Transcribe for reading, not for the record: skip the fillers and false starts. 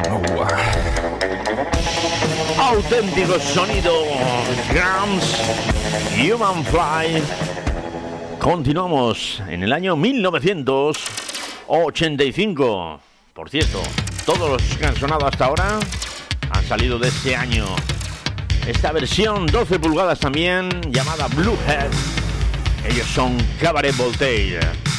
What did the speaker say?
Auténtico sonido Grams, Human Fly. Continuamos en el año 1985. Por cierto, todos los que han sonado hasta ahora han salido de ese año. Esta versión 12 pulgadas también, llamada Bluehead. Ellos son Cabaret Voltaire.